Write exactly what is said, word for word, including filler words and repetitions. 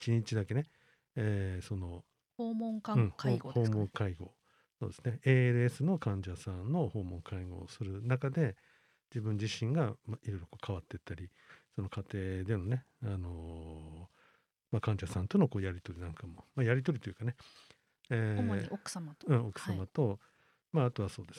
ちにちだけね、えーその、 訪問う看ん、 介護ですかね。 訪問介護、そうですね、エーエルエス の患者さんの訪問介護をする中で、自分自身が、ま、いろいろこう変わっていったり、その家庭でのね、あの、ま、患者さんとのこうやり取りなんかも、ま、やり取りというかね、 主えに奥様と。 ーうん、奥はい。 様と、まあ、あとはそうです